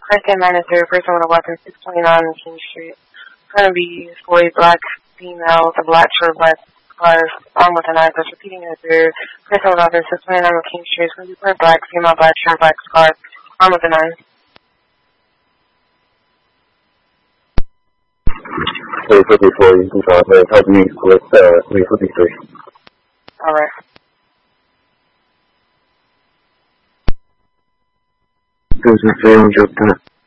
Second -0, person with a weapon, 629 King Street. Going to be for a black female with a black shirt, black scarf, armed with a knife. That's repeating it through. Person with a weapon, 629 King Street. It's going to be for a black female, black shirt, black scarf, armed with a knife. 354 in control, help me with 353. Alright. This is 300.